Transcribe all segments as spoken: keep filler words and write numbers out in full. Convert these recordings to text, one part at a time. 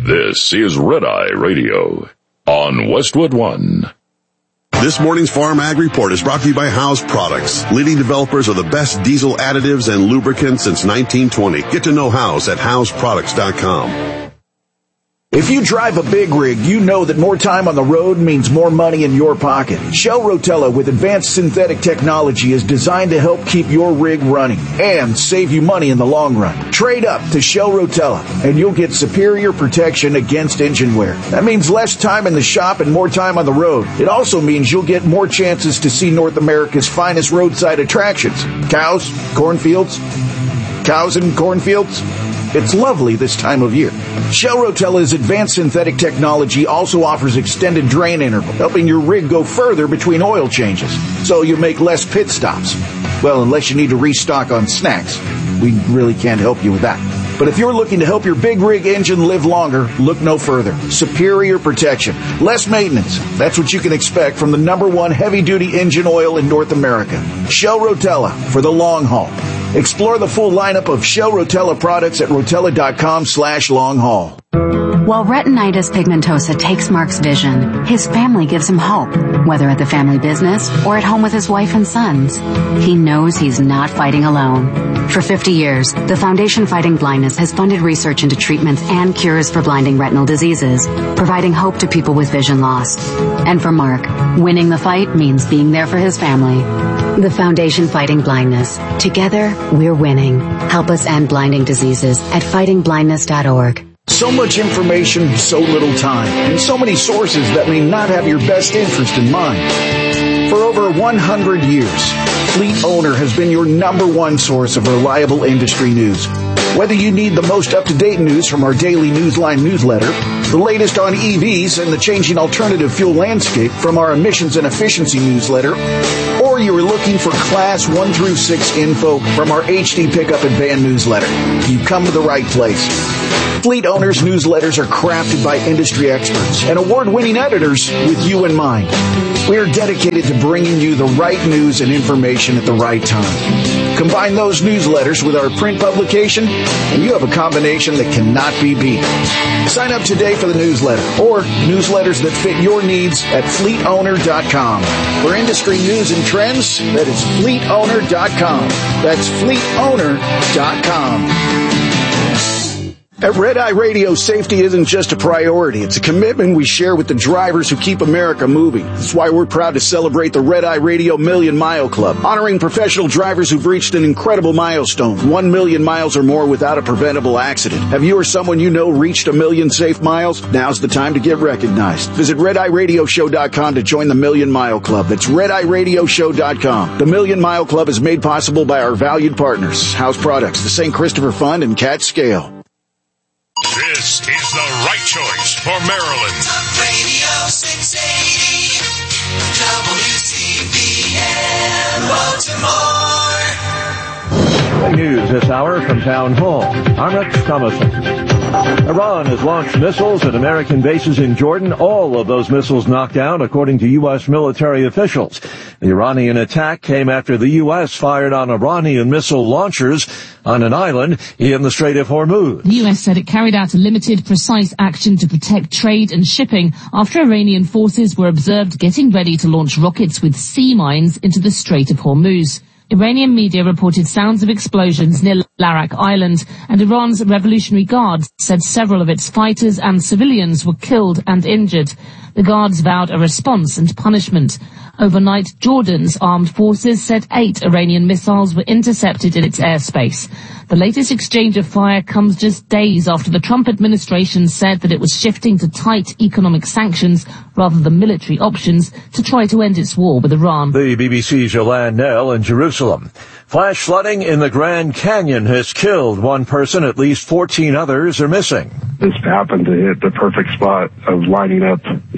This is Red Eye Radio on Westwood One. This morning's Farm Ag Report is brought to you by House Products, leading developers of the best diesel additives and lubricants since nineteen twenty. Get to know House at house products dot com. If you drive a big rig, you know that more time on the road means more money in your pocket. Shell Rotella with advanced synthetic technology is designed to help keep your rig running and save you money in the long run. Trade up to Shell Rotella and you'll get superior protection against engine wear. That means less time in the shop and more time on the road. It also means you'll get more chances to see North America's finest roadside attractions. Cows, cornfields, cows and cornfields. It's lovely this time of year. Shell Rotella's advanced synthetic technology also offers extended drain interval, helping your rig go further between oil changes, so you make less pit stops. Well, unless you need to restock on snacks. We really can't help you with that. But if you're looking to help your big rig engine live longer, look no further. Superior protection, less maintenance. That's what you can expect from the number one heavy-duty engine oil in North America. Shell Rotella for the long haul. Explore the full lineup of Shell Rotella products at rotella.com slash long haul. While retinitis pigmentosa takes Mark's vision, his family gives him hope, whether at the family business or at home with his wife and sons. He knows he's not fighting alone. For fifty years, the Foundation Fighting Blindness has funded research into treatments and cures for blinding retinal diseases, providing hope to people with vision loss. And for Mark, winning the fight means being there for his family. The Foundation Fighting Blindness. Together, we're winning. Help us end blinding diseases at fighting blindness dot org. So much information, so little time, and so many sources that may not have your best interest in mind. For over one hundred years, Fleet Owner has been your number one source of reliable industry news. Whether you need the most up-to-date news from our daily Newsline newsletter, the latest on E Vs and the changing alternative fuel landscape from our emissions and efficiency newsletter, or you are looking for Class one through six info from our H D Pickup and Van newsletter, you've come to the right place. Fleet Owners newsletters are crafted by industry experts and award-winning editors with you in mind. We are dedicated to bringing you the right news and information at the right time. Combine those newsletters with our print publication, and you have a combination that cannot be beat. Sign up today for the newsletter or newsletters that fit your needs at fleet owner dot com. For industry news and trends, that is fleet owner dot com. That's fleet owner dot com. At Red Eye Radio, safety isn't just a priority. It's a commitment we share with the drivers who keep America moving. That's why we're proud to celebrate the Red Eye Radio Million Mile Club, honoring professional drivers who've reached an incredible milestone, one million miles or more without a preventable accident. Have you or someone you know reached a million safe miles? Now's the time to get recognized. Visit red eye radio show dot com to join the Million Mile Club. That's red eye radio show dot com. The Million Mile Club is made possible by our valued partners, House Products, the Saint Christopher Fund, and Cat Scale. This is the right choice for Maryland. Talk Radio six eighty, W C B N, Baltimore. News this hour from Town Hall. I'm Rex Thomason. Iran has launched missiles at American bases in Jordan. All of those missiles knocked down, according to U S military officials. The Iranian attack came after the U S fired on Iranian missile launchers on an island in the Strait of Hormuz. The U S said it carried out a limited, precise action to protect trade and shipping after Iranian forces were observed getting ready to launch rockets with sea mines into the Strait of Hormuz. Iranian media reported sounds of explosions near Larak Island, and Iran's Revolutionary Guard said several of its fighters and civilians were killed and injured. The guards vowed a response and punishment. Overnight, Jordan's armed forces said eight Iranian missiles were intercepted in its airspace. The latest exchange of fire comes just days after the Trump administration said that it was shifting to tight economic sanctions rather than military options to try to end its war with Iran. The B B C's Yolande Knell in Jerusalem. Flash flooding in the Grand Canyon has killed one person. At least fourteen others are missing. This happened to hit the perfect spot of lining up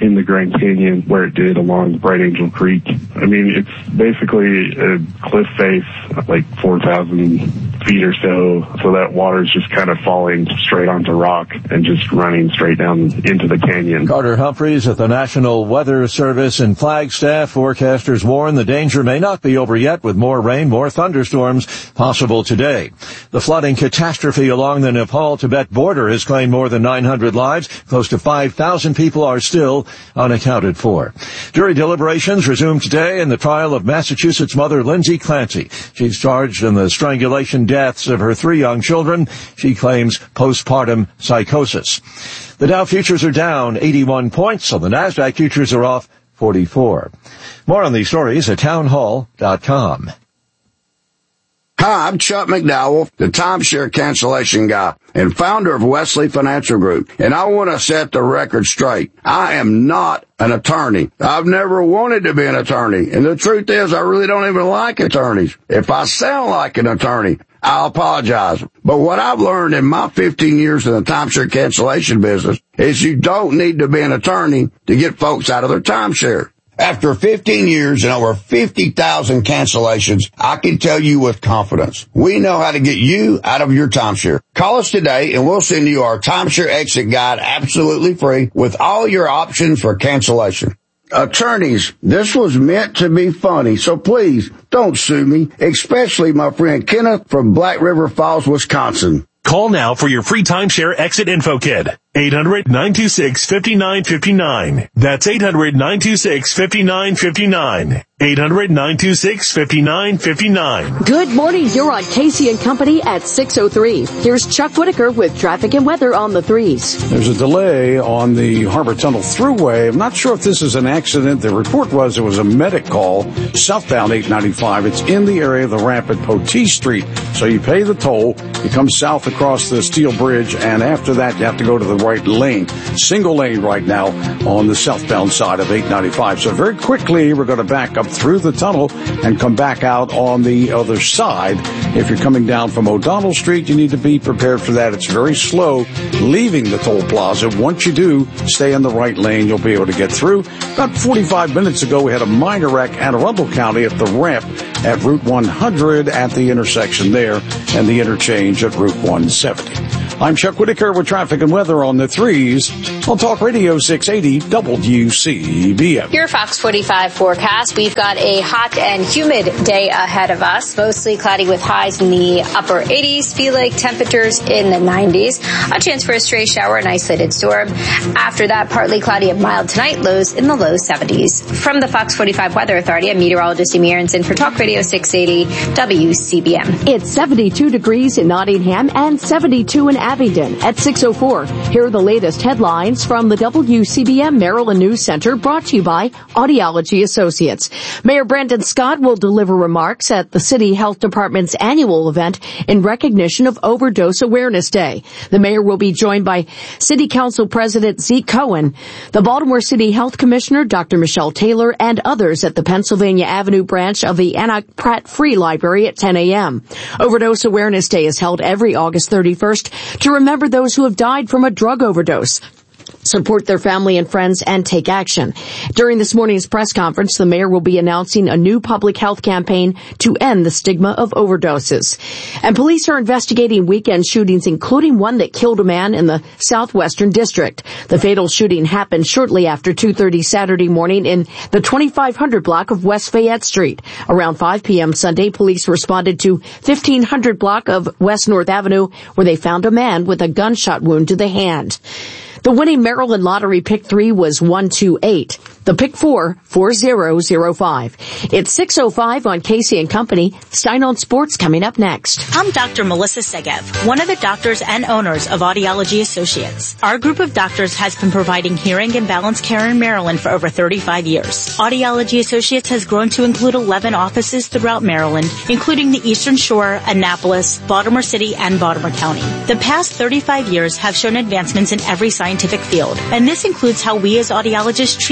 in the Grand Canyon where it did along Bright Angel Creek. I mean, it's basically a cliff face, like four thousand feet or so, so that water's just kind of falling straight onto rock and just running straight down into the canyon. Carter Humphreys at the National Weather Service in Flagstaff. Forecasters warn the danger may not be over yet, with more rain, more thunderstorms possible today. The flooding catastrophe along the Nepal-Tibet border has claimed more than nine hundred lives. Close to five thousand people are still unaccounted for. Jury deliberations resume today in the trial of Massachusetts mother Lindsay Clancy. She's charged in the strangulation deaths of her three young children. She claims postpartum psychosis. The Dow futures are down eighty-one points, so the NASDAQ futures are off forty-four. More on these stories at townhall dot com. Hi, I'm Chuck McDowell, the timeshare cancellation guy and founder of Wesley Financial Group, and I want to set the record straight. I am not an attorney. I've never wanted to be an attorney, and the truth is I really don't even like attorneys. If I sound like an attorney, I apologize. But what I've learned in my fifteen years in the timeshare cancellation business is you don't need to be an attorney to get folks out of their timeshare. After fifteen years and over fifty thousand cancellations, I can tell you with confidence, we know how to get you out of your timeshare. Call us today and we'll send you our timeshare exit guide absolutely free with all your options for cancellation. Attorneys, this was meant to be funny, so please don't sue me, especially my friend Kenneth from Black River Falls, Wisconsin. Call now for your free timeshare exit info kit. eight hundred, nine two six, five nine five nine. That's eight hundred, nine two six, five nine five nine. eight hundred, nine two six, five nine five nine. Good morning. You're on Casey and Company at six oh three. Here's Chuck Whitaker with traffic and weather on the threes. There's a delay on the Harbor Tunnel Thruway. I'm not sure if this is an accident. The report was it was a medic call southbound eight ninety-five. It's in the area of the ramp at Potee Street. So you pay the toll, you come south across the steel bridge, and after that you have to go to the right lane. Single lane right now on the southbound side of eight ninety-five. So very quickly we're going to back up through the tunnel and come back out on the other side. If you're coming down from O'Donnell Street, you need to be prepared for that. It's very slow leaving the toll plaza. Once you do, stay in the right lane. You'll be able to get through. About forty-five minutes ago, we had a minor wreck in Anne Arundel County at the ramp at Route one hundred at the intersection there and the interchange at Route one seventy. I'm Chuck Whitaker with traffic and weather on the threes on Talk Radio six eighty W C B M. Your Fox forty-five forecast. We've got a hot and humid day ahead of us. Mostly cloudy with highs in the upper eighties. Feel like temperatures in the nineties. A chance for a stray shower and isolated storm. After that, partly cloudy and mild tonight. Lows in the low seventies. From the Fox forty-five Weather Authority, I'm meteorologist Amy Aronson for Talk Radio six eighty W C B M. It's seventy-two degrees in Nottingham and seventy-two in Abingdon at six oh four. Here are the latest headlines from the W C B M Maryland News Center, brought to you by Audiology Associates. Mayor Brandon Scott will deliver remarks at the City Health Department's annual event in recognition of Overdose Awareness Day. The mayor will be joined by City Council President Zeke Cohen, the Baltimore City Health Commissioner Doctor Michelle Taylor, and others at the Pennsylvania Avenue branch of the Anna Pratt Free Library at ten a.m. Overdose Awareness Day is held every August thirty-first to remember those who have died from a drug overdose, support their family and friends, and take action. During this morning's press conference, the mayor will be announcing a new public health campaign to end the stigma of overdoses. And police are investigating weekend shootings, including one that killed a man in the southwestern district. The fatal shooting happened shortly after two thirty Saturday morning in the twenty-five hundred block of West Fayette Street. Around five p.m. Sunday, police responded to fifteen hundred block of West North Avenue, where they found a man with a gunshot wound to the hand. The winning Maryland Lottery Pick three was one two eight. The Pick four, four zero zero five. It's six oh five on Casey and Company. Stein on Sports coming up next. I'm Doctor Melissa Segev, one of the doctors and owners of Audiology Associates. Our group of doctors has been providing hearing and balance care in Maryland for over thirty-five years. Audiology Associates has grown to include eleven offices throughout Maryland, including the Eastern Shore, Annapolis, Baltimore City, and Baltimore County. The past thirty-five years have shown advancements in every scientific field, and this includes how we as audiologists treat patients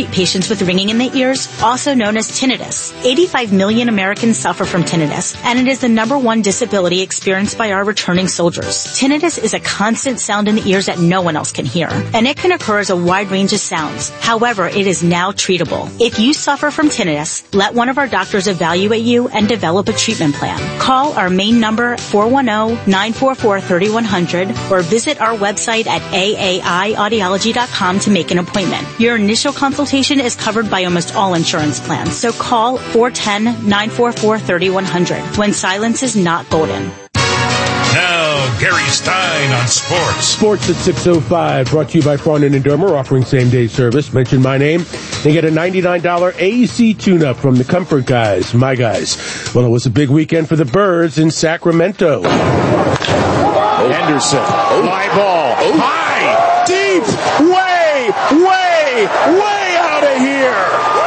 begins with ringing in the ears, also known as tinnitus. eighty-five million Americans suffer from tinnitus, and it is the number one disability experienced by our returning soldiers. Tinnitus is a constant sound in the ears that no one else can hear, and it can occur as a wide range of sounds. However, it is now treatable. If you suffer from tinnitus, let one of our doctors evaluate you and develop a treatment plan. Call our main number, four one zero, nine four four, three one zero zero, or visit our website at A A I audiology dot com to make an appointment. Your initial consultation is covered by almost all insurance plans, so call four one zero, nine four four, three one zero zero when silence is not golden. Now, Gary Stein on sports. Sports at six oh five, brought to you by Farnan and Dermer, offering same-day service. Mention my name and get a ninety-nine dollars A C tune-up from the Comfort Guys, my guys. Well, it was a big weekend for the Birds in Sacramento. Oh. Henderson, oh. Fly ball, oh. high, deep, way, way, way out of here.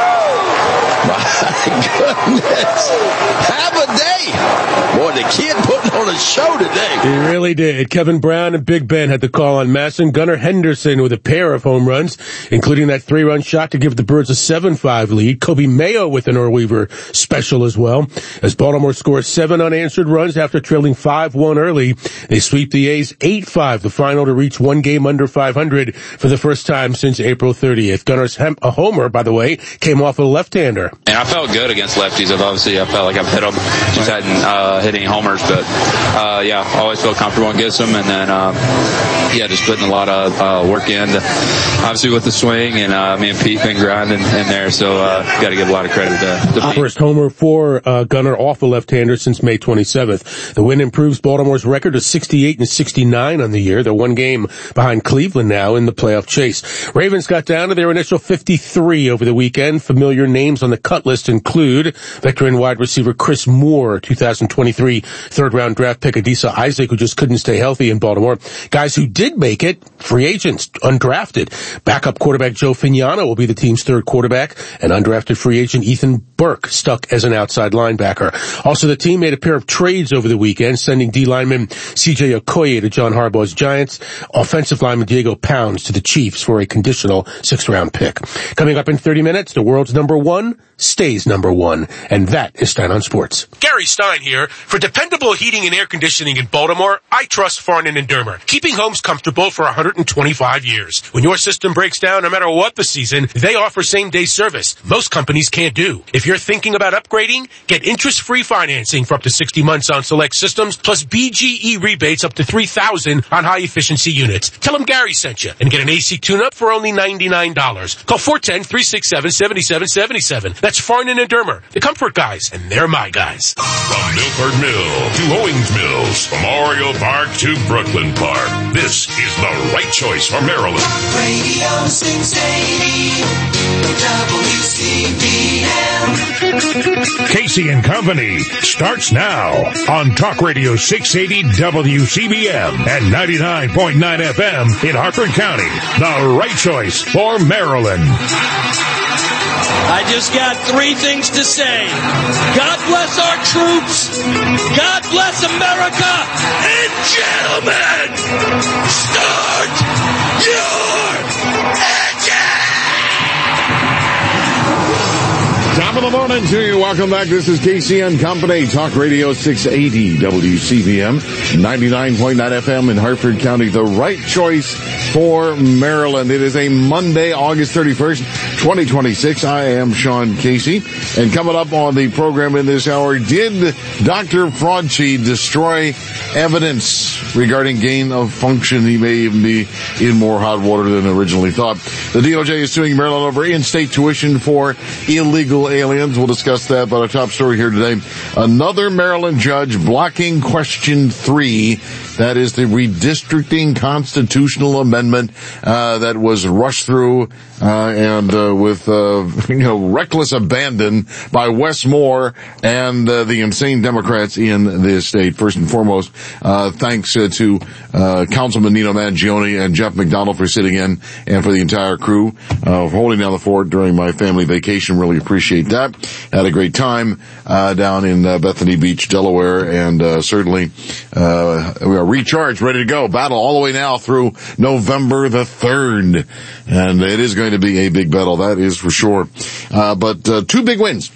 My goodness. Have a day. Boy, the kid putting on a show today. He really did. Kevin Brown and Big Ben had the call on Masson. Gunnar Henderson with a pair of home runs, including that three-run shot to give the Birds a seven five lead. Kobe Mayo with an Orweaver special as well. As Baltimore scores seven unanswered runs after trailing five one early, they sweep the A's eight five, the final to reach one game under five hundred for the first time since April thirtieth. Gunnar's hem- a homer, by the way, came off a left-hander. And I felt good against lefties. I've obviously, I felt like I've hit them, just hadn't uh, hit any homers, but uh, yeah, always felt comfortable against them, and then um, yeah, just putting a lot of uh, work in, to, obviously with the swing, and uh, me and Pete been grinding in there, so uh, got to give a lot of credit to, to Pete. First homer for uh, Gunnar off a left-hander since May twenty-seventh. The win improves Baltimore's record to sixty-eight and sixty-nine on the year. They're one game behind Cleveland now in the playoff chase. Ravens got down to their initial fifty-three over the weekend. Familiar names on the cut list include veteran wide receiver Chris Moore, two thousand twenty-three third-round draft pick Adisa Isaac, who just couldn't stay healthy in Baltimore. Guys who did make it, free agents, undrafted. Backup quarterback Joe Fignano will be the team's third quarterback, and undrafted free agent Ethan Burke stuck as an outside linebacker. Also, the team made a pair of trades over the weekend, sending D lineman C J Okoye to John Harbaugh's Giants, offensive lineman Diego Pounds to the Chiefs for a conditional sixth-round pick. Coming up in thirty minutes, the world's number one stays number one, and that is Stein on Sports. Gary Stein here. For dependable heating and air conditioning in Baltimore, I trust Farnan and Dermer, keeping homes comfortable for one hundred twenty-five years. When your system breaks down, no matter what the season, they offer same-day service. Most companies can't do. If you're thinking about upgrading, get interest-free financing for up to sixty months on select systems, plus B G E rebates up to three thousand dollars on high-efficiency units. Tell them Gary sent you and get an A C tune-up for only ninety-nine dollars. Call four one zero, three six seven, seven seven seven seven. That's Farnan and Dermer, the Comfort Guys, and they're my guys. From Milford Mill to Owings Mills, Memorial Park to Brooklyn Park, this is the right choice for Maryland. Radio six eighty W C B M. Casey and Company starts now on Talk Radio six eighty W C B M and ninety-nine point nine F M in Harford County. The right choice for Maryland. I just got three things to say. God bless our troops. God bless America. And gentlemen, start your engine! Top of the morning to you. Welcome back. This is Casey and Company. Talk Radio six eighty W C B M, ninety-nine point nine F M in Harford County. The right choice for Maryland. It is a Monday, August thirty-first, twenty twenty-six. I am Sean Casey. And coming up on the program in this hour, did Doctor Fraudchi destroy evidence regarding gain of function? He may even be in more hot water than originally thought. The D O J is suing Maryland over in-state tuition for illegal aliens. We'll discuss that, but our top story here today, another Maryland judge blocking question three. That is the redistricting constitutional amendment uh, that was rushed through uh, and uh, with uh, you know reckless abandon by Wes Moore and uh, the insane Democrats in this state. First and foremost, uh, thanks uh, to uh, Councilman Nino Mangione and Jeff McDonald for sitting in, and for the entire crew uh, for holding down the fort during my family vacation. Really appreciate that. had a great time uh, down in uh, Bethany Beach, Delaware, and uh, certainly uh, we are recharged, ready to go. Battle all the way now through November the third, and it is going to be a big battle, that is for sure. Uh, but uh, two big wins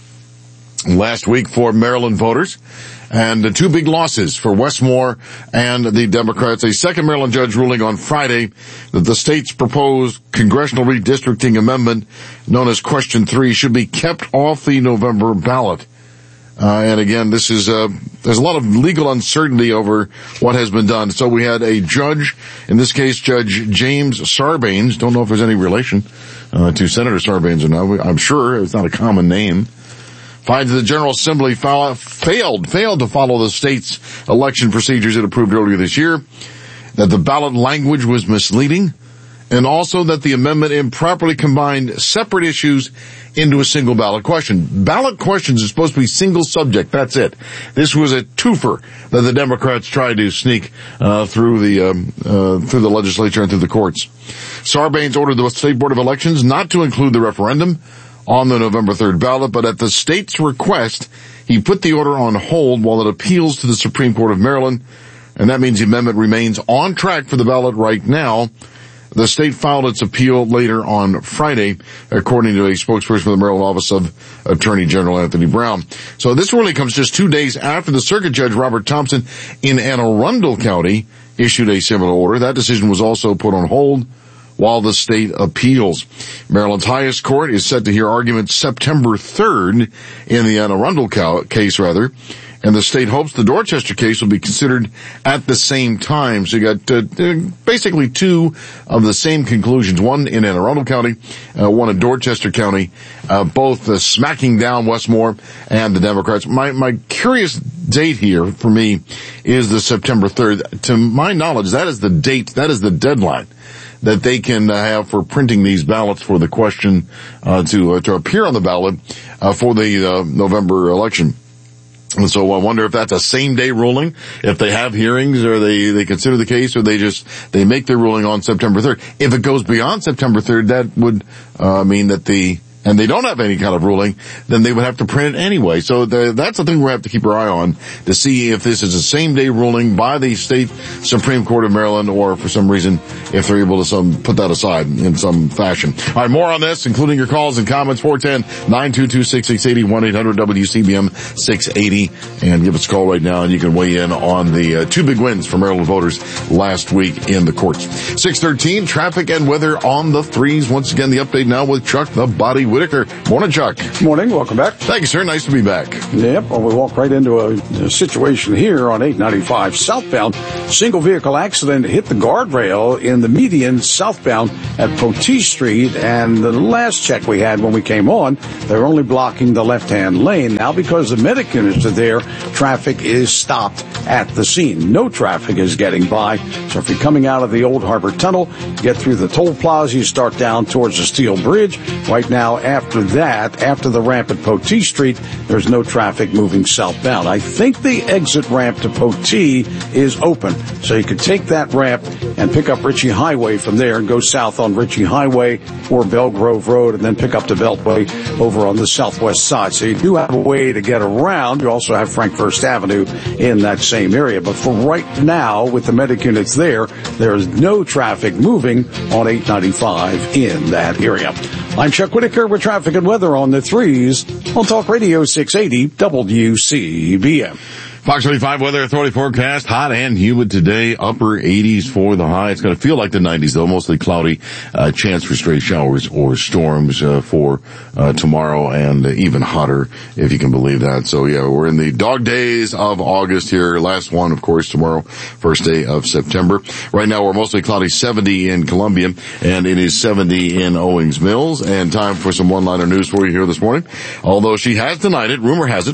last week for Maryland voters, and uh, two big losses for Westmore and the Democrats. A second Maryland judge ruling on Friday that the state's proposed congressional redistricting amendment, known as Question three, should be kept off the November ballot. Uh, and again, this is, uh, there's a lot of legal uncertainty over what has been done. So we had a judge, in this case, Judge James Sarbanes, don't know if there's any relation, uh, to Senator Sarbanes or not. I'm sure it's not a common name. Finds the General Assembly failed, failed to follow the state's election procedures it approved earlier this year, that the ballot language was misleading, and also that the amendment improperly combined separate issues into a single ballot question. Ballot questions are supposed to be single subject, that's it. This was a twofer that the Democrats tried to sneak uh, through the um, uh, through the legislature and through the courts. Sarbanes ordered the State Board of Elections not to include the referendum on the November third ballot, but at the state's request, he put the order on hold while it appeals to the Supreme Court of Maryland, and that means the amendment remains on track for the ballot right now. The state filed its appeal later on Friday, according to a spokesperson for the Maryland Office of Attorney General Anthony Brown. So this ruling comes just two days after the Circuit Judge Robert Thompson in Anne Arundel County issued a similar order. That decision was also put on hold while the state appeals. Maryland's highest court is set to hear arguments September third in the Anne Arundel case, rather, and the state hopes the Dorchester case will be considered at the same time. So you got uh, basically two of the same conclusions, one in Anne Arundel County, uh, one in Dorchester County, uh, both uh, smacking down Westmore and the Democrats. My, my curious date here for me is the September third. To my knowledge, that is the date, that is the deadline that they can uh, have for printing these ballots for the question uh, to uh, to appear on the ballot uh, for the uh, November election. And so I wonder if that's a same-day ruling, if they have hearings or they, they consider the case, or they just, they make their ruling on September third. If it goes beyond September third, that would uh, mean that the, and they don't have any kind of ruling, then they would have to print it anyway. So the, that's the thing we have to keep our eye on to see if this is a same-day ruling by the state Supreme Court of Maryland, or for some reason, if they're able to some put that aside in some fashion. All right, more on this, including your calls and comments, four one zero, nine two two, six six eight zero, one eight hundred W C B M six eighty, and give us a call right now, and you can weigh in on the uh, two big wins for Maryland voters last week in the courts. six thirteen, traffic and weather on the threes. Once again, the update now with Chuck the Body Whitaker. Morning, Chuck. Morning. Welcome back. Thank you, sir. Nice to be back. Yep. Well, we walk right into a, a situation here on eight ninety-five southbound. Single vehicle accident hit the guardrail in the median southbound at Poteet Street. And the last check we had when we came on, they're only blocking the left-hand lane. Now, because the medic units are there, traffic is stopped at the scene. No traffic is getting by. So if you're coming out of the Old Harbor Tunnel, get through the toll plaza, you start down towards the Steel Bridge. Right now, after that, after the ramp at Poteet Street, there's no traffic moving southbound. I think the exit ramp to Poteet is open, so you could take that ramp and pick up Ritchie Highway from there and go south on Ritchie Highway or Belgrove Road, and then pick up the Beltway over on the southwest side. So you do have a way to get around. You also have Frank First Avenue in that same area. But for right now, with the medic units there, there is no traffic moving on eight ninety-five in that area. I'm Chuck Whitaker with traffic and weather on the threes on Talk Radio six eighty W C B M. Fox twenty-five Weather Authority forecast, hot and humid today, upper eighties for the high. It's going to feel like the nineties, though, mostly cloudy, uh, chance for stray showers or storms uh, for uh, tomorrow, and uh, even hotter, if you can believe that. So, yeah, we're in the dog days of August here. Last one, of course, tomorrow, first day of September. Right now, we're mostly cloudy, seventy in Columbia, and it is seventy in Owings Mills. And time for some one-liner news for you here this morning. Although she has denied it, rumor has it,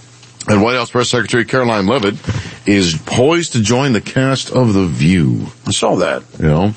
and White House Press Secretary Caroline Leavitt is poised to join the cast of The View. I saw that. You know,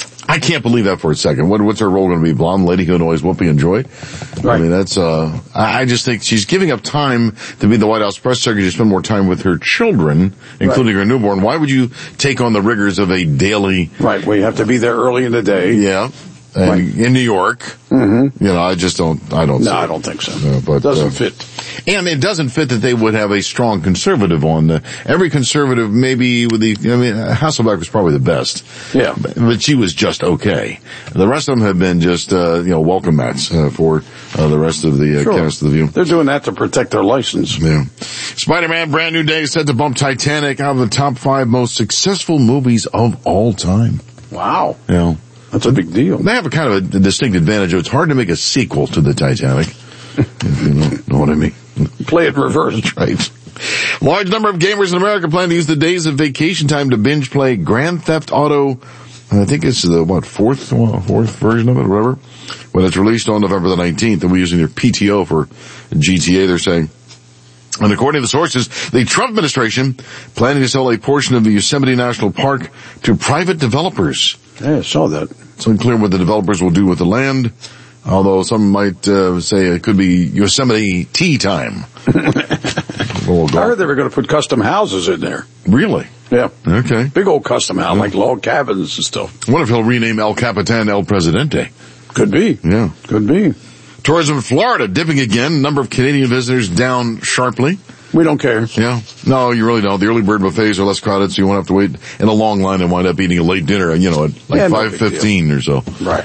I can't believe that for a second. What, what's her role going to be? Blonde lady who annoys Whoopi and Joy? Right. I mean, that's, uh, I just think she's giving up time to be the White House Press Secretary to spend more time with her children, including right. her newborn. Why would you take on the rigors of a daily... Right, well, you have to be there early in the day. Yeah. And Right. in New York. Mm-hmm. You know, I just don't, I don't No, see I it. don't think so. Uh, but, Doesn't uh, fit. And it doesn't fit that they would have a strong conservative on the, every conservative, maybe with the, I mean, Hasselbeck was probably the best. Yeah. But, but she was just okay. The rest of them have been just, uh, you know, welcome mats, uh, for, uh, the rest of the, uh, Sure. cast of The View. They're doing that to protect their license. Yeah. Spider-Man Brand New Day set to bump Titanic out of the top five most successful movies of all time. Wow. Yeah. That's a big deal. They have a kind of a distinct advantage. It's hard to make a sequel to the Titanic. If you know, know what I mean. Play it reverse. That's right. Large number of gamers in America plan to use the days of vacation time to binge play Grand Theft Auto. I think it's the, what, fourth, well, fourth version of it, or whatever. When it's released on November the nineteenth, and we're using their P T O for G T A, they're saying. And according to the sources, the Trump administration planning to sell a portion of the Yosemite National Park to private developers. Yeah, I saw that. It's unclear what the developers will do with the land, although some might uh, say it could be Yosemite tea time. I heard they were going to put custom houses in there. Really? Yeah. Okay. Big old custom house, like log cabins and stuff. What if he'll rename El Capitan El Presidente? Could be. Yeah. Could be. Tourism in Florida dipping again. Number of Canadian visitors down sharply. We don't care. Yeah. No, you really don't. The early bird buffets are less crowded, so you won't have to wait in a long line and wind up eating a late dinner, you know, at like Yeah, no five fifteen or so. Right.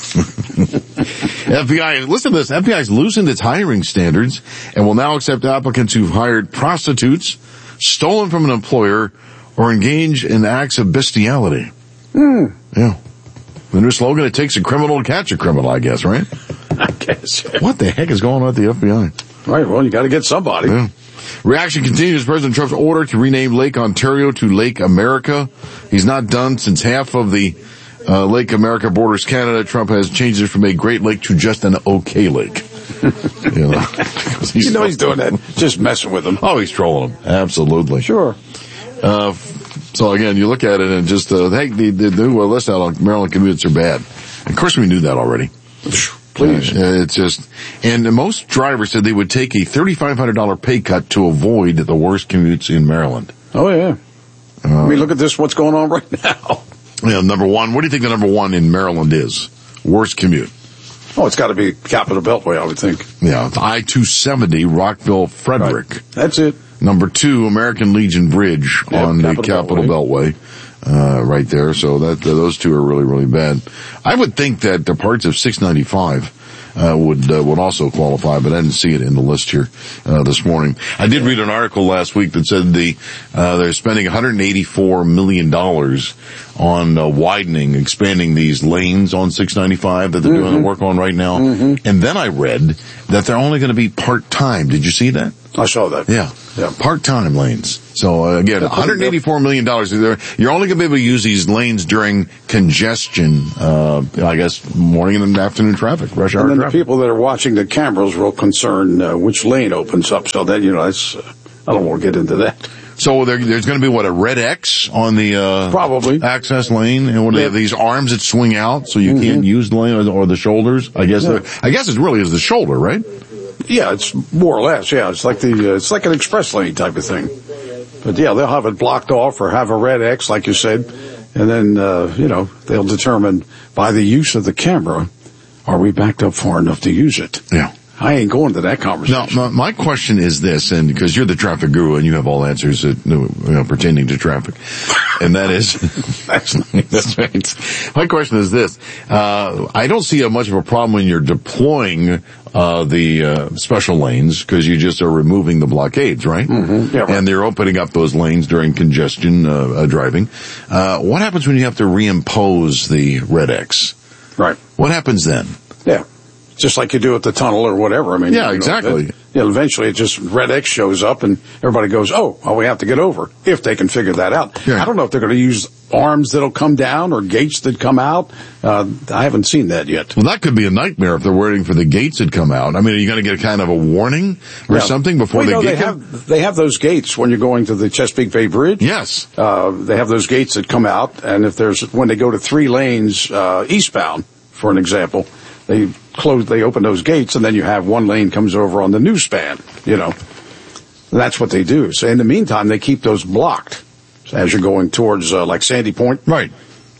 F B I, listen to this. F B I's loosened its hiring standards and will now accept applicants who've hired prostitutes, stolen from an employer, or engaged in acts of bestiality. Hmm. Yeah. The new slogan, it takes a criminal to catch a criminal, I guess, right? I guess. What the heck is going on at the F B I? Right, well, you got to get somebody. Yeah. Reaction continues. President Trump's order to rename Lake Ontario to Lake America. He's not done since half of the uh, Lake America borders Canada. Trump has changed it from a Great Lake to just an okay lake. you know, you know he's doing that, just messing with them. Oh, he's trolling them. Absolutely. Sure. Uh, so again, you look at it and just, uh, hey, the, the new uh, list out on Maryland commutes are bad. Of course we knew that already. Please. Uh, it's just, and most drivers said they would take a thirty-five hundred dollars pay cut to avoid the worst commutes in Maryland. Oh, yeah. Uh, I mean, look at this, what's going on right now. Yeah, number one, what do you think the number one in Maryland is? Worst commute. Oh, it's got to be Capitol Beltway, I would think. Yeah, I two seventy, Rockville, Frederick. Right. That's it. Number two, American Legion Bridge Yep, on Capitol the Capitol Beltway. Beltway, uh, right there. So that, uh, those two are really, really bad. I would think that the parts of six ninety-five Uh, would uh, would also qualify, but I didn't see it in the list here uh, this morning. I did read an article last week that said the uh, they're spending one hundred eighty-four million dollars on uh, widening, expanding these lanes on six ninety-five that they're mm-hmm. doing the work on right now. Mm-hmm. And then I read that they're only going to be part-time. Did you see that? I saw that. Yeah. Yeah. Part-time lanes. So uh, again, one hundred eighty-four million dollars. You're only going to be able to use these lanes during congestion, uh, I guess, morning and afternoon traffic, rush hour And then traffic. the people that are watching the cameras will concern uh, which lane opens up. So that, you know, that's, uh, I don't want to get into that. So there, there's going to be, what, a red X on the uh, probably access lane, and what, yeah. these arms that swing out so you mm-hmm. can't use the lane, or, or the shoulders. I guess yeah. I guess it really is the shoulder, right? Yeah, it's more or less. Yeah, it's like the uh, it's like an express lane type of thing. But yeah, they'll have it blocked off or have a red X, like you said, and then uh, you know they'll determine by the use of the camera, are we backed up far enough to use it? Yeah. I ain't going to that conversation. Now, my question is this, and because you're the traffic guru and you have all answers that, you know, pertaining to traffic, and that is, that's, that's right. My question is this, uh, I don't see a much of a problem when you're deploying, uh, the, uh, special lanes, because you just are removing the blockades, right? Mm-hmm. Yeah, right. And they're opening up those lanes during congestion, uh, uh driving. Uh, what happens when you have to reimpose the red X? Right. What happens then? Yeah. Just like you do at the tunnel or whatever. I mean, yeah, you know, exactly. It, you know, eventually it just red X shows up and everybody goes, oh, well, we have to get over, if they can figure that out. Yeah. I don't know if they're going to use arms that'll come down or gates that come out. Uh, I haven't seen that yet. Well, that could be a nightmare if they're waiting for the gates that come out. I mean, are you going to get a kind of a warning or yeah. something before well, they know, get they have, they have those gates when you're going to the Chesapeake Bay Bridge. Yes. Uh, they have those gates that come out, and if there's, when they go to three lanes, uh, eastbound, for an example, they close, they open those gates, and then you have one lane comes over on the new span, you know. That's what they do. So in the meantime, they keep those blocked as you're going towards, uh, like Sandy Point. Right.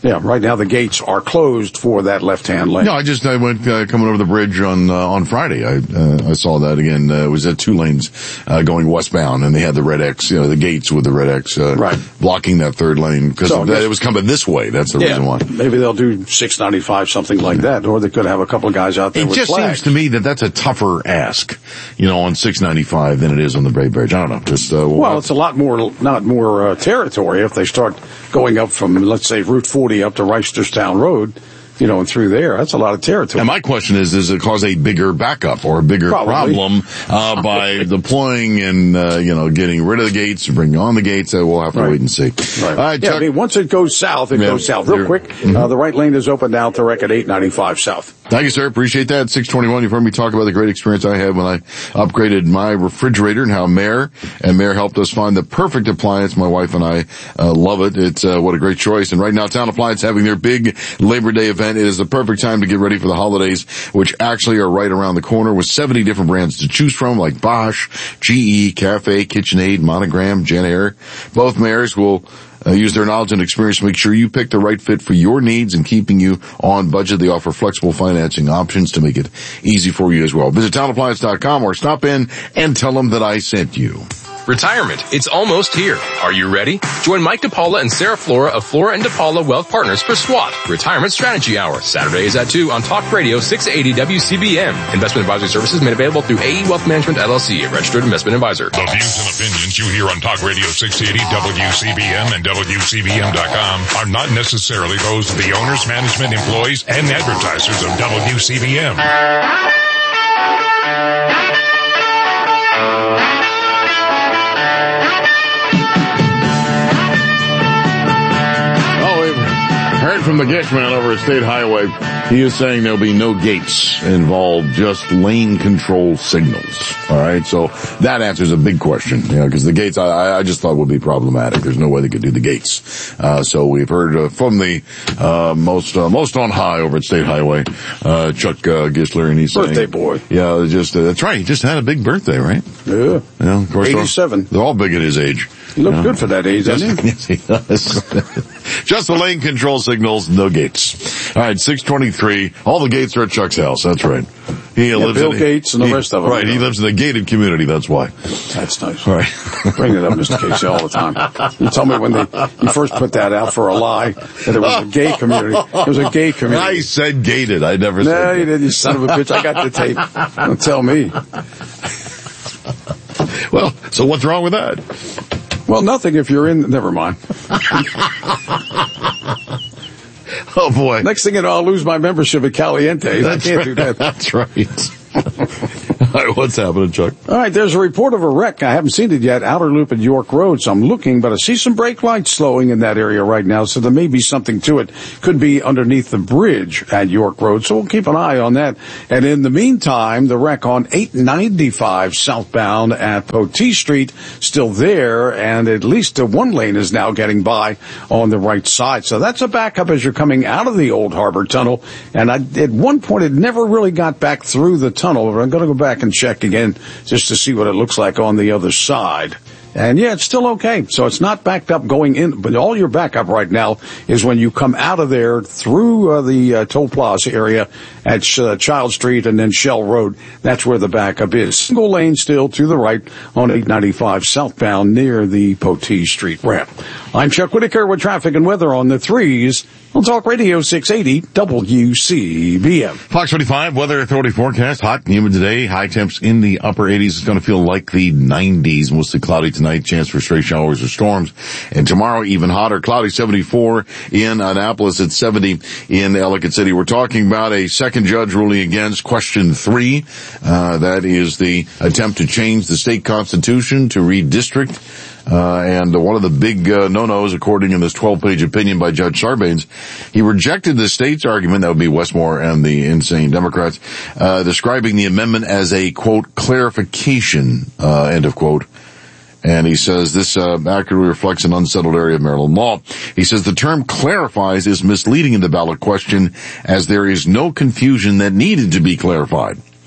Yeah, right now the gates are closed for that left-hand lane. No, I just I went uh, coming over the bridge on uh, on Friday. I uh, I saw that again. Uh, it was at two lanes uh, going westbound, and they had the red X, you know, the gates with the red X uh, right. blocking that third lane because so it was coming this way. That's the yeah, reason why. Maybe they'll do six ninety-five, something like that, or they could have a couple of guys out there it with just flags. Seems to me that that's a tougher ask, you know, on six ninety-five than it is on the Bay Bridge. I don't know. Just uh, well, it's a lot more, not more uh, territory if they start going up from, let's say, Route forty up to Reisterstown Road, you know, and through there. That's a lot of territory. And my question is, does it cause a bigger backup or a bigger Probably. problem uh, by deploying and, uh, you know, getting rid of the gates, bringing on the gates? Uh, we'll have to right. wait and see. Right. All right, yeah, Chuck. I mean, once it goes south, it yeah, goes south. Real quick, mm-hmm. uh, the right lane is open now to wreck at eight ninety-five south. Thank you, sir. Appreciate that. six twenty-one, you've heard me talk about the great experience I had when I upgraded my refrigerator and how Mayor and Mayor helped us find the perfect appliance. My wife and I uh, love it. It's uh, what a great choice. And right now, Town Appliance having their big Labor Day event. It is the perfect time to get ready for the holidays, which actually are right around the corner with seventy different brands to choose from, like Bosch, G E, Cafe, KitchenAid, Monogram, Genair. Both mayors will Uh, use their knowledge and experience to make sure you pick the right fit for your needs and keeping you on budget. They offer flexible financing options to make it easy for you as well. Visit town appliance dot com or stop in and tell them that I sent you. Retirement. It's almost here. Are you ready? Join Mike DePaula and Sarah Flora of Flora and DePaula Wealth Partners for SWAT, Retirement Strategy Hour, Saturdays at two on Talk Radio six eighty W C B M. Investment advisory services made available through A E Wealth Management L L C, a registered investment advisor. The views and opinions you hear on Talk Radio six eighty W C B M and W C B M dot com are not necessarily those of the owners, management, employees, and advertisers of W C B M. Heard from the Gish man over at State Highway. He is saying there'll be no gates involved, just lane control signals. All right, so that answers a big question, you know, because the gates I, I just thought would be problematic. There's no way they could do the gates. Uh, so we've heard uh, from the uh, most uh, most on high over at State Highway, uh, Chuck uh, Gisler, and he's birthday saying, boy. Yeah, just uh, that's right. He just had a big birthday, right? Yeah, yeah. Of course, eighty-seven. They're, they're all big at his age. He looked yeah. good for that age, doesn't he? Yes, he does. Just the lane control signals, no gates. All right, six twenty-three. All the gates are at Chuck's house. That's right. He yeah, lives Bill in, Gates and the he, rest of them. Right, he lives in a gated community. That's why. That's nice. All right. Bring it up, Mister Casey, all the time. You told me when they, you first put that out for a lie that it was a gay community. It was a gay community. I said gated. I never no, said No, you didn't, you son of a bitch. I got the tape. Don't tell me. Well, so what's wrong with that? Well, nothing if you're in, never mind. Oh boy. Next thing you know, I'll lose my membership at Caliente. That's I can't right. do that. That's right. All right, what's happening, Chuck? All right, there's a report of a wreck. I haven't seen it yet. Outer Loop at York Road, so I'm looking, but I see some brake lights slowing in that area right now, so there may be something to it. Could be underneath the bridge at York Road, so we'll keep an eye on that. And in the meantime, the wreck on eight ninety-five southbound at Potee Street, still there, and at least one lane is now getting by on the right side. So that's a backup as you're coming out of the Old Harbor Tunnel. And I, at one point, it never really got back through the tunnel. I'm going to go back and check again just to see what it looks like on the other side. And yeah, it's still okay. So it's not backed up going in, but all your backup right now is when you come out of there through uh, the uh, Toll Plaza area at uh, Child Street and then Shell Road. That's where the backup is. Single lane still to the right on eight ninety-five southbound near the Potee Street ramp. I'm Chuck Whitaker with traffic and weather on the threes on Talk Radio six eighty W C B M. Fox twenty-five Weather Authority forecast. Hot and humid today. High temps in the upper eighties. It's going to feel like the nineties. Mostly cloudy tonight. Chance for stray showers or storms. And tomorrow, even hotter. Cloudy seventy-four in Annapolis at seventy in Ellicott City. We're talking about a second judge ruling against question three. Uh, that is the attempt to change the state constitution to redistrict. Uh, and uh, one of the big uh, no-nos, according in this twelve-page opinion by Judge Sarbanes, he rejected the state's argument, that would be Westmore and the insane Democrats, uh, describing the amendment as a, quote, clarification, uh, end of quote. And he says this uh, accurately reflects an unsettled area of Maryland law. He says the term clarifies is misleading in the ballot question as there is no confusion that needed to be clarified.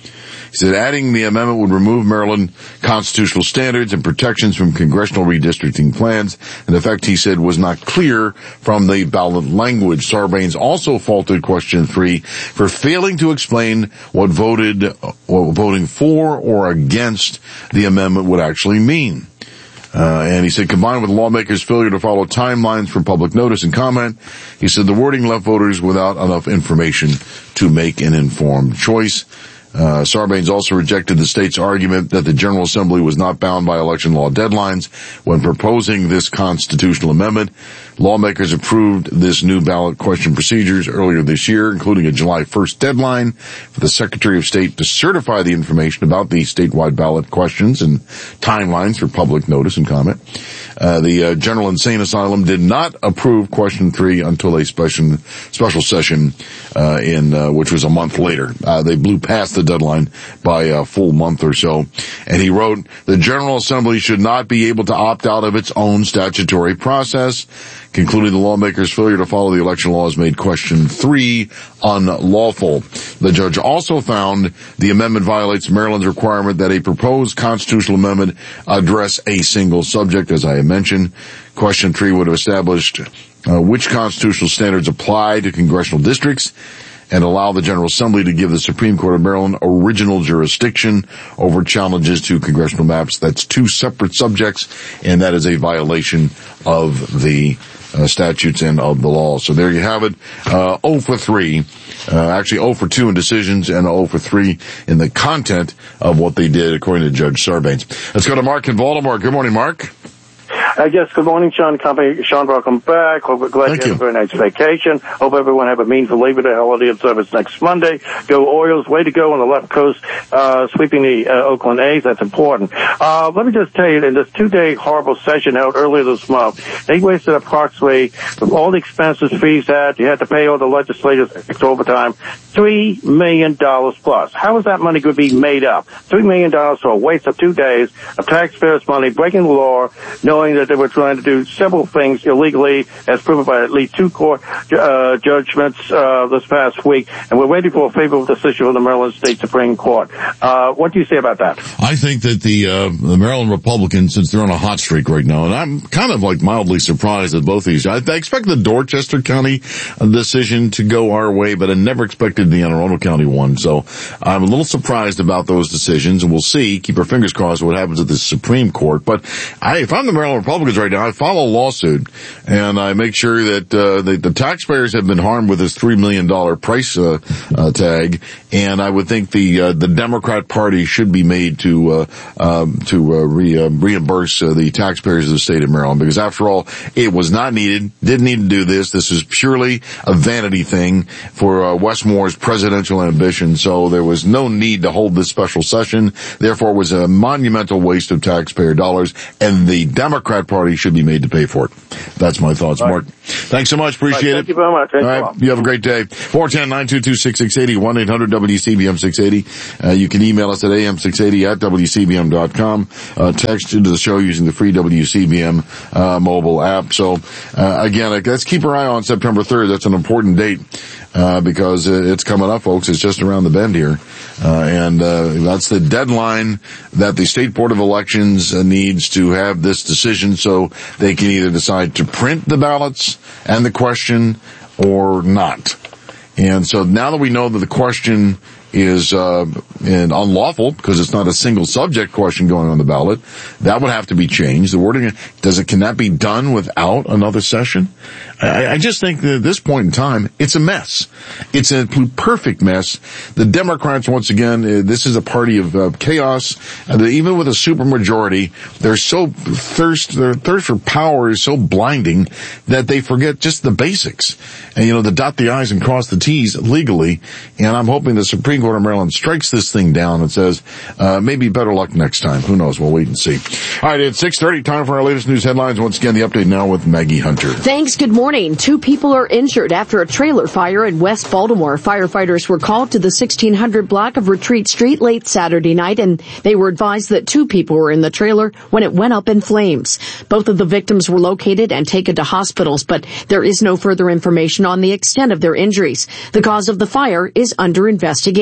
He said adding the amendment would remove Maryland constitutional standards and protections from congressional redistricting plans. In effect, he said, was not clear from the ballot language. Sarbanes also faulted question three for failing to explain what voted, what voting for or against the amendment would actually mean. Uh, and he said, combined with lawmakers' failure to follow timelines for public notice and comment, he said the wording left voters without enough information to make an informed choice. Uh, Sarbanes also rejected the state's argument that the General Assembly was not bound by election law deadlines when proposing this constitutional amendment. Lawmakers approved this new ballot question procedures earlier this year, including a July first deadline for the Secretary of State to certify the information about the statewide ballot questions and timelines for public notice and comment. Uh, the uh, General Insane Asylum did not approve question three until a special special session uh, in uh, which was a month later. Uh, they blew past the deadline by a full month or so. And he wrote, the General Assembly should not be able to opt out of its own statutory process, concluding the lawmakers' failure to follow the election laws made question three unlawful. The judge also found the amendment violates Maryland's requirement that a proposed constitutional amendment address a single subject, as I mentioned. Question three would have established uh, which constitutional standards apply to congressional districts and allow the General Assembly to give the Supreme Court of Maryland original jurisdiction over challenges to congressional maps. That's two separate subjects, and that is a violation of the uh, statutes and of the law. So there you have it. Uh, zero for three. Uh, actually zero for two in decisions and zero for three in the content of what they did, according to Judge Sarbanes. Let's go to Mark in Baltimore. Good morning, Mark. Uh, yes, good morning, Sean Company. Sean, welcome back. Hope we're glad Thank you you. had a very nice vacation. Hope everyone have a meaningful Labor Day holiday of service next Monday. Go Orioles. Way to go on the left coast, uh, sweeping the uh, Oakland A's. That's important. Uh, let me just tell you, in this two-day horrible session held earlier this month, they wasted approximately, from all the expenses, fees that you had to pay all the legislators extra overtime, three million dollars plus. How is that money going to be made up? three million dollars for a waste of two days of taxpayers' money, breaking the law, knowing that they were trying to do several things illegally, as proven by at least two court uh, judgments uh, this past week, and we're waiting for a favorable decision from the Maryland State Supreme Court. Uh, what do you say about that? I think that the, uh, the Maryland Republicans, since they're on a hot streak right now, and I'm kind of like mildly surprised at both these. I, I expect the Dorchester County decision to go our way, but I never expected the Anne Arundel County one. So I'm a little surprised about those decisions, and we'll see. Keep our fingers crossed what happens at the Supreme Court. But I, if I'm the Maryland Republicans right now, I file a lawsuit and I make sure that uh, the, the taxpayers have been harmed with this three million dollars price uh, uh, tag, and I would think the uh, the Democrat Party should be made to uh, um, to uh, re, uh, reimburse uh, the taxpayers of the state of Maryland, because after all, it was not needed, didn't need to do this. This is purely a vanity thing for uh, Westmore's presidential ambition, so there was no need to hold this special session. Therefore, it was a monumental waste of taxpayer dollars, and the Democrat Party should be made to pay for it. That's my thoughts, Right. Mark. Thanks so much. Appreciate Right, it. thank you very much. Thanks All a right. lot. You have a great day. four one zero, nine two two, six six eight zero, one eight hundred W C B M six eighty. Uh, you can email us at A M six eighty at W C B M dot com. Uh, text into the show using the free W C B M, uh, mobile app. So, uh, again, let's keep our eye on September third. That's an important date. Uh, because it's coming up, folks. It's just around the bend here. Uh, and, uh, that's the deadline that the State Board of Elections uh, needs to have this decision, so they can either decide to print the ballots and the question or not. And so now that we know that the question is uh and unlawful because it's not a single subject question going on the ballot, that would have to be changed. The wording, does it, can that be done without another session? I, I just think that at this point in time, it's a mess. It's a perfect mess. The Democrats, once again, uh, this is a party of uh, chaos. Uh, even with a supermajority, they're so thirst, their thirst for power is so blinding that they forget just the basics. And, you know, the dot the I's and cross the T's legally. And I'm hoping the Supreme Court of Maryland strikes this thing down and says, uh, maybe better luck next time. Who knows? We'll wait and see. All right, it's six thirty, time for our latest news headlines. Once again, the update now with Maggie Hunter. Thanks. Good morning. Two people are injured after a trailer fire in West Baltimore. Firefighters were called to the sixteen hundred block of Retreat Street late Saturday night, and they were advised that two people were in the trailer when it went up in flames. Both of the victims were located and taken to hospitals, but there is no further information on the extent of their injuries. The cause of the fire is under investigation.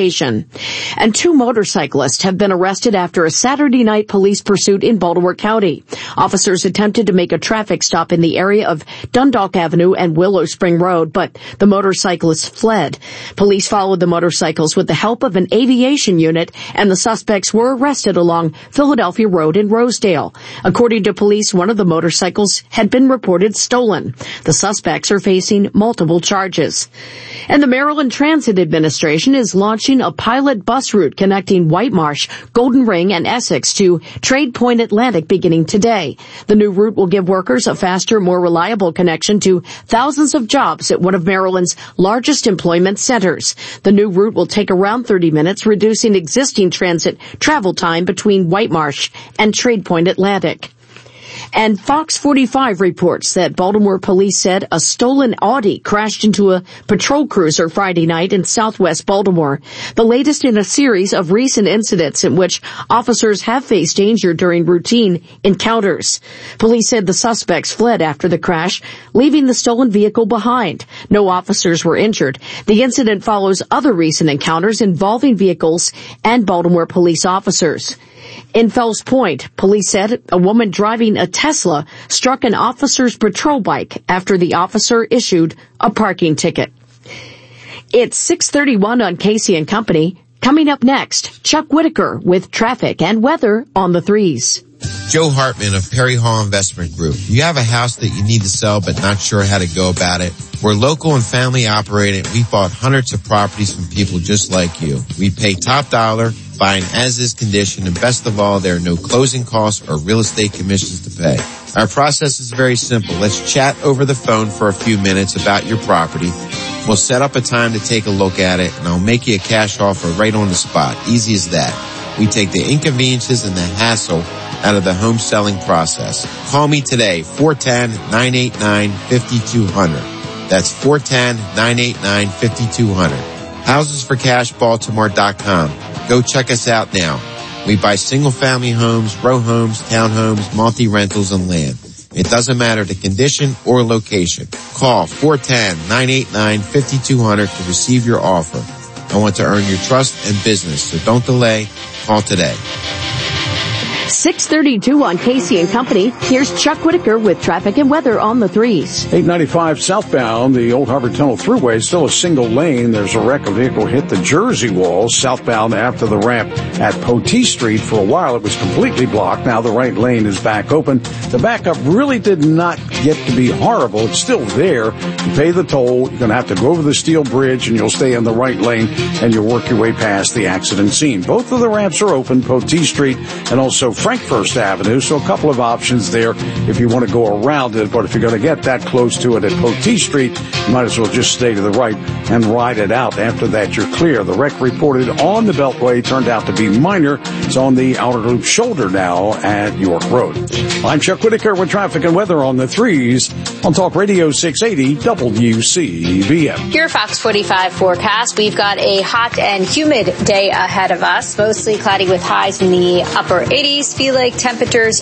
location. And two motorcyclists have been arrested after a Saturday night police pursuit in Baltimore County. Officers attempted to make a traffic stop in the area of Dundalk Avenue and Willow Spring Road, but the motorcyclists fled. Police followed the motorcycles with the help of an aviation unit, and the suspects were arrested along Philadelphia Road in Rosedale. According to police, one of the motorcycles had been reported stolen. The suspects are facing multiple charges. And the Maryland Transit Administration is launching a pilot bus route connecting White Marsh, Golden Ring, and Essex to Trade Point Atlantic beginning today. The new route will give workers a faster, more reliable connection to thousands of jobs at one of Maryland's largest employment centers. The new route will take around thirty minutes, reducing existing transit travel time between White Marsh and Trade Point Atlantic. And Fox forty-five reports that Baltimore police said a stolen Audi crashed into a patrol cruiser Friday night in southwest Baltimore, the latest in a series of recent incidents in which officers have faced danger during routine encounters. Police said the suspects fled after the crash, leaving the stolen vehicle behind. No officers were injured. The incident follows other recent encounters involving vehicles and Baltimore police officers. In Fells Point, police said a woman driving a Tesla struck an officer's patrol bike after the officer issued a parking ticket. It's six thirty-one on Casey and Company. Coming up next, Chuck Whitaker with traffic and weather on the threes. Joe Hartman of Perry Hall Investment Group. You have a house that you need to sell but not sure how to go about it? We're local and family operated. We bought hundreds of properties from people just like you. We pay top dollar, buying as-is condition, and best of all, there are no closing costs or real estate commissions to pay. Our process is very simple. Let's chat over the phone for a few minutes about your property. We'll set up a time to take a look at it, and I'll make you a cash offer right on the spot. Easy as that. We take the inconveniences and the hassle out of the home selling process. Call me today, four one zero, nine eight nine, five two zero zero. That's four one zero, nine eight nine, five two zero zero. houses for cash baltimore dot com. Go check us out now. We buy single-family homes, row homes, townhomes, multi-rentals, and land. It doesn't matter the condition or location. Call four one zero, nine eight nine, five two zero zero to receive your offer. I want to earn your trust and business, so don't delay. Call today. six thirty-two on Casey and Company. Here's Chuck Whitaker with traffic and weather on the threes. eight ninety-five southbound, the Old Harbor Tunnel Thruway, still a single lane. There's a wreck. A vehicle hit the Jersey wall southbound after the ramp at Potee Street. For a while, it was completely blocked. Now the right lane is back open. The backup really did not get to be horrible. It's still there. You pay the toll. You're going to have to go over the steel bridge, and you'll stay in the right lane, and you'll work your way past the accident scene. Both of the ramps are open, Potee Street and also Frankfurst Avenue, so a couple of options there if you want to go around it. But if you're going to get that close to it at Potee Street, you might as well just stay to the right and ride it out. After that, you're clear. The wreck reported on the Beltway turned out to be minor. It's on the outer loop shoulder now at York Road. I'm Chuck Whitaker with traffic and weather on the threes on Talk Radio six eighty W C B M. Your Fox forty-five forecast. We've got a hot and humid day ahead of us. Mostly cloudy with highs in the upper eighties. Feel like temperatures